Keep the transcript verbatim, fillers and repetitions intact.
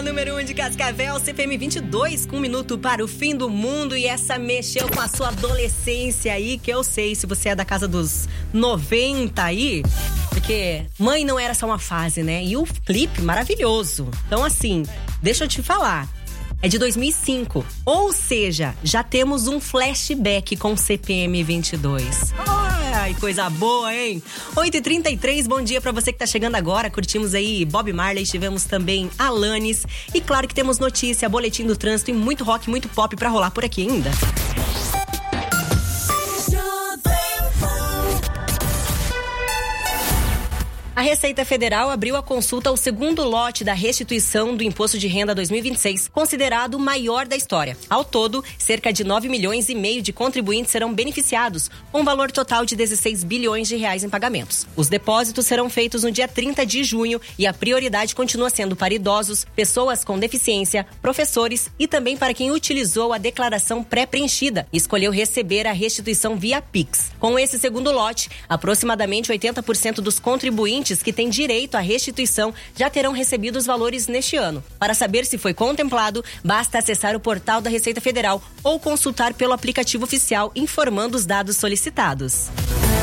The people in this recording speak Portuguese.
número um de Cascavel, C P M vinte e dois, com um minuto para o fim do mundo. E essa mexeu com a sua adolescência aí, que eu sei, se você é da casa dos noventa aí, porque mãe não era só uma fase, né? E o clipe maravilhoso. Então, assim, deixa eu te falar. É de dois mil e cinco, ou seja, já temos um flashback com C P M vinte e dois. Ai, coisa boa, hein? oito e trinta e três, bom dia pra você que tá chegando agora. Curtimos aí Bob Marley, tivemos também Alanis. E claro que temos notícia, boletim do trânsito e muito rock, muito pop pra rolar por aqui ainda. A Receita Federal abriu a consulta ao segundo lote da restituição do Imposto de Renda dois mil e vinte e seis, considerado o maior da história. Ao todo, cerca de nove milhões e meio de contribuintes serão beneficiados, com um valor total de dezesseis bilhões de reais em pagamentos. Os depósitos serão feitos no dia trinta de junho e a prioridade continua sendo para idosos, pessoas com deficiência, professores e também para quem utilizou a declaração pré-preenchida e escolheu receber a restituição via Pix. Com esse segundo lote, aproximadamente oitenta por cento dos contribuintes que têm direito à restituição já terão recebido os valores neste ano. Para saber se foi contemplado, basta acessar o portal da Receita Federal ou consultar pelo aplicativo oficial informando os dados solicitados.